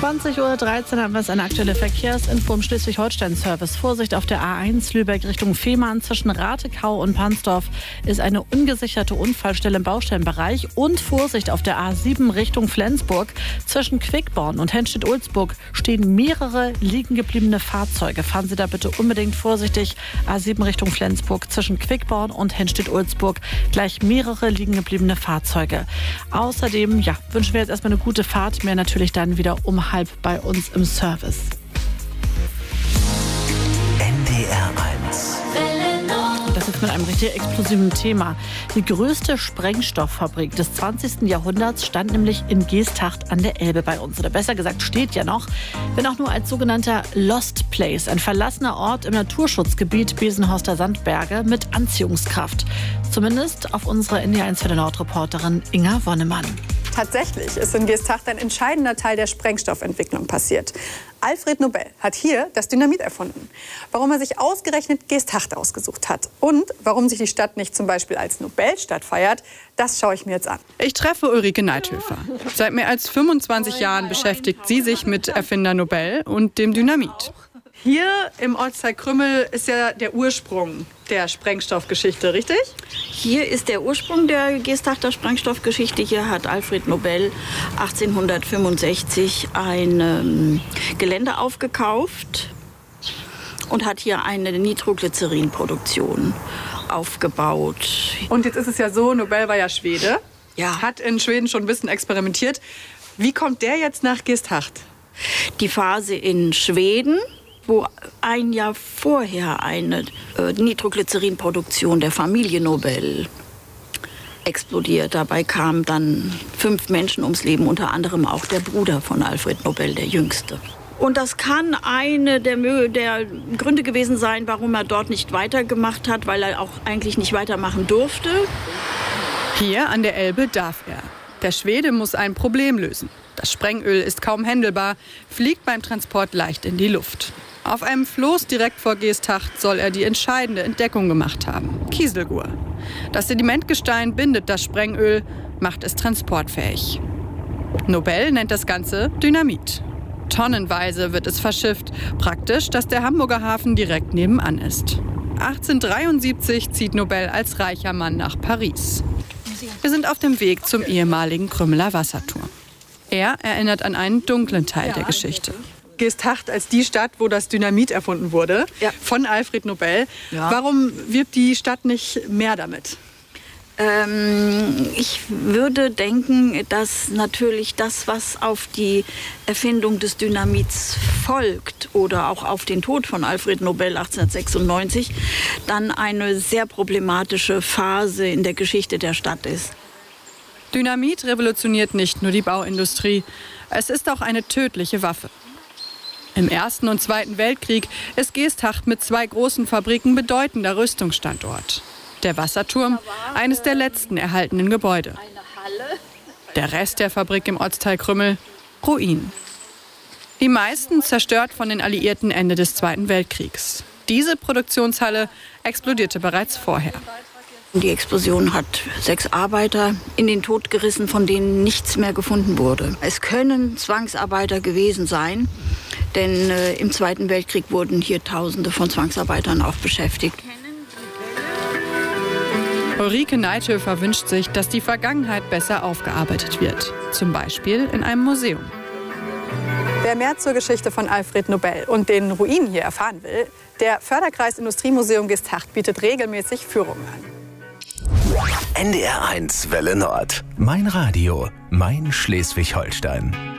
20:13 Uhr haben wir es, eine aktuelle Verkehrsinfo im Schleswig-Holstein-Service. Vorsicht auf der A1 Lübeck Richtung Fehmarn. Zwischen Ratekau und Pansdorf ist eine ungesicherte Unfallstelle im Baustellenbereich. Und Vorsicht auf der A7 Richtung Flensburg. Zwischen Quickborn und Henstedt-Ulzburg stehen mehrere liegen gebliebene Fahrzeuge. Fahren Sie da bitte unbedingt vorsichtig. A7 Richtung Flensburg. Zwischen Quickborn und Henstedt-Ulzburg gleich mehrere liegen gebliebene Fahrzeuge. Außerdem wünschen wir jetzt erstmal eine gute Fahrt. Mehr natürlich dann wieder um 12:30 bei uns im Service. NDR 1. Das ist mit einem richtig explosiven Thema. Die größte Sprengstofffabrik des 20. Jahrhunderts stand nämlich in Geesthacht an der Elbe bei uns. Oder besser gesagt, steht ja noch, wenn auch nur als sogenannter Lost Place, ein verlassener Ort im Naturschutzgebiet Besenhorster Sandberge mit Anziehungskraft. Zumindest auf unsere NDR 1 für der Nordreporterin Inga Wonnemann. Tatsächlich ist in Geesthacht ein entscheidender Teil der Sprengstoffentwicklung passiert. Alfred Nobel hat hier das Dynamit erfunden. Warum er sich ausgerechnet Geesthacht ausgesucht hat und warum sich die Stadt nicht zum Beispiel als Nobelstadt feiert, das schaue ich mir jetzt an. Ich treffe Ulrike Neithöfer. Seit mehr als 25 Jahren beschäftigt sie sich mit Erfinder Nobel und dem Dynamit. Hier im Ortsteil Krümmel ist ja der Ursprung der Sprengstoffgeschichte, richtig? Hier ist der Ursprung der Geesthachter Sprengstoffgeschichte. Hier hat Alfred Nobel 1865 ein Gelände aufgekauft und hat hier eine Nitroglycerin-Produktion aufgebaut. Und jetzt ist es ja so, Nobel war ja Schwede, Ja. hat in Schweden schon ein bisschen experimentiert. Wie kommt der jetzt nach Geesthacht? Die Phase in Schweden, wo ein Jahr vorher eine Nitroglycerin-Produktion der Familie Nobel explodiert. Dabei kamen dann 5 Menschen ums Leben, unter anderem auch der Bruder von Alfred Nobel, der Jüngste. Und das kann eine der Gründe gewesen sein, warum er dort nicht weitergemacht hat, weil er auch eigentlich nicht weitermachen durfte. Hier an der Elbe darf er. Der Schwede muss ein Problem lösen. Das Sprengöl ist kaum händelbar, fliegt beim Transport leicht in die Luft. Auf einem Floß direkt vor Geesthacht soll er die entscheidende Entdeckung gemacht haben: Kieselgur. Das Sedimentgestein bindet das Sprengöl, macht es transportfähig. Nobel nennt das Ganze Dynamit. Tonnenweise wird es verschifft. Praktisch, dass der Hamburger Hafen direkt nebenan ist. 1873 zieht Nobel als reicher Mann nach Paris. Wir sind auf dem Weg zum ehemaligen Krümmeler Wasserturm. Er erinnert an einen dunklen Teil der Geschichte. Geesthacht als die Stadt, wo das Dynamit erfunden wurde, von Alfred Nobel. Ja. Warum wirbt die Stadt nicht mehr damit? Ich würde denken, dass natürlich das, was auf die Erfindung des Dynamits folgt oder auch auf den Tod von Alfred Nobel 1896, dann eine sehr problematische Phase in der Geschichte der Stadt ist. Dynamit revolutioniert nicht nur die Bauindustrie, es ist auch eine tödliche Waffe. Im Ersten und Zweiten Weltkrieg ist Geesthacht mit 2 großen Fabriken bedeutender Rüstungsstandort. Der Wasserturm, eines der letzten erhaltenen Gebäude. Der Rest der Fabrik im Ortsteil Krümmel, Ruinen. Die meisten zerstört von den Alliierten Ende des Zweiten Weltkriegs. Diese Produktionshalle explodierte bereits vorher. Die Explosion hat 6 Arbeiter in den Tod gerissen, von denen nichts mehr gefunden wurde. Es können Zwangsarbeiter gewesen sein, denn im Zweiten Weltkrieg wurden hier Tausende von Zwangsarbeitern auch beschäftigt. Ulrike Neithöfer wünscht sich, dass die Vergangenheit besser aufgearbeitet wird. Zum Beispiel in einem Museum. Wer mehr zur Geschichte von Alfred Nobel und den Ruinen hier erfahren will, der Förderkreis Industriemuseum Geesthacht bietet regelmäßig Führungen an. NDR 1 Welle Nord. Mein Radio, mein Schleswig-Holstein.